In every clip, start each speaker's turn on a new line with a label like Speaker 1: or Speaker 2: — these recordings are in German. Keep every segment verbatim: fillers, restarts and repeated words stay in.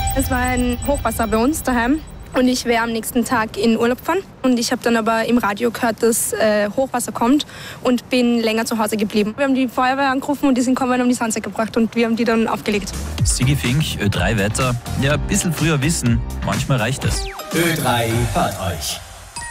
Speaker 1: Es war ein Hochwasser bei uns daheim und ich wäre am nächsten Tag in Urlaub gefahren. Und ich habe dann aber im Radio gehört, dass äh, Hochwasser kommt und bin länger zu Hause geblieben. Wir haben die Feuerwehr angerufen und die sind gekommen und haben die Sandsäcke gebracht und wir haben die dann aufgelegt.
Speaker 2: Sigi Fink, Ö drei Wetter. Ja, ein bisschen früher wissen, manchmal reicht es.
Speaker 3: Ö drei hört euch.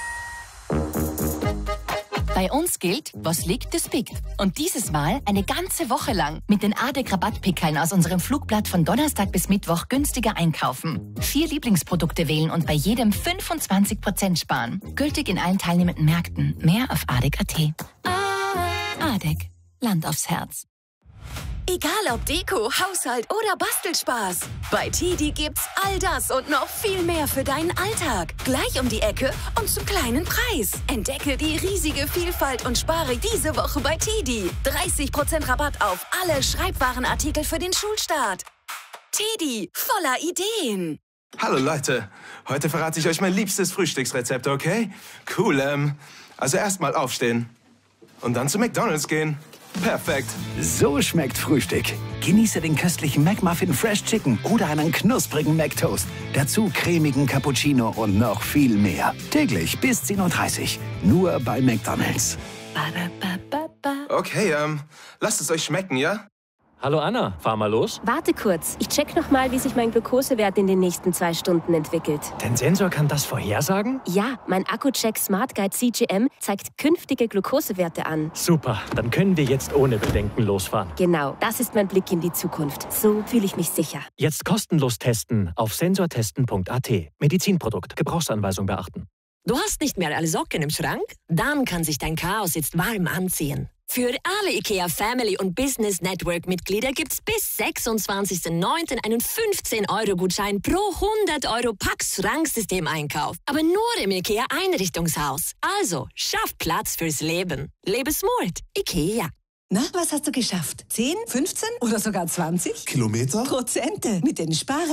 Speaker 4: Bei uns gilt, was liegt, das biegt. Und dieses Mal eine ganze Woche lang mit den A D E C-Rabattpickeln aus unserem Flugblatt von Donnerstag bis Mittwoch günstiger einkaufen. Vier Lieblingsprodukte wählen und bei jedem fünfundzwanzig Prozent sparen. Gültig in allen teilnehmenden Märkten. Mehr auf adec punkt at. A D E C. Land aufs Herz.
Speaker 5: Egal ob Deko, Haushalt oder Bastelspaß. Bei Tidi gibt's all das und noch viel mehr für deinen Alltag. Gleich um die Ecke und zum kleinen Preis. Entdecke die riesige Vielfalt und spare diese Woche bei Tidi. dreißig Prozent Rabatt auf alle Schreibwarenartikel für den Schulstart. Tidi, voller Ideen.
Speaker 6: Hallo Leute, heute verrate ich euch mein liebstes Frühstücksrezept, okay? Cool, ähm, also erstmal aufstehen und dann zu McDonald's gehen. Perfekt.
Speaker 3: So schmeckt Frühstück. Genieße den köstlichen McMuffin Fresh Chicken oder einen knusprigen McToast. Dazu cremigen Cappuccino und noch viel mehr. Täglich bis zehn Uhr dreißig. Nur bei McDonald's.
Speaker 6: Okay, ähm, lasst es euch schmecken, ja?
Speaker 7: Hallo Anna, fahr mal los.
Speaker 8: Warte kurz, ich check noch mal, wie sich mein Glukosewert in den nächsten zwei Stunden entwickelt.
Speaker 7: Dein Sensor kann das vorhersagen?
Speaker 8: Ja, mein Accu-Check Smart Guide C G M zeigt künftige Glukosewerte an.
Speaker 7: Super, dann können wir jetzt ohne Bedenken losfahren.
Speaker 8: Genau, das ist mein Blick in die Zukunft. So fühle ich mich sicher.
Speaker 7: Jetzt kostenlos testen auf sensortesten punkt at. Medizinprodukt, Gebrauchsanweisung beachten.
Speaker 9: Du hast nicht mehr alle Socken im Schrank? Dann kann sich dein Chaos jetzt warm anziehen. Für alle IKEA Family und Business Network Mitglieder gibt's bis sechsundzwanzigsten neunten einen fünfzehn Euro Gutschein pro hundert Euro Pax-Schranksystem-Einkauf. Aber nur im IKEA Einrichtungshaus. Also, schaff Platz fürs Leben. Lebe smart. IKEA.
Speaker 10: Na, was hast du geschafft? zehn, fünfzehn oder sogar zwanzig?
Speaker 11: Kilometer?
Speaker 10: Prozente mit den Spar